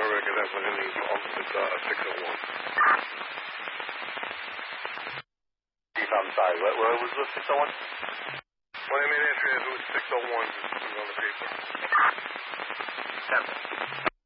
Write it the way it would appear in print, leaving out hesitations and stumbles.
record, that's what it means. It's 601. Chief, I'm sorry. What was the 601? Well, I mean, entry is 601 is on the paper. 10.